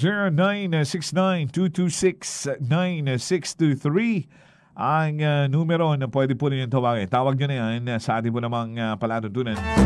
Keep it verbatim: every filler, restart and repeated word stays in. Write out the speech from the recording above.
zero nine six nine two two six nine six two three ang uh, numero na pwede po ninyong tawagin. Tawag nyo na yan sa ating po namang uh, palatuntunan.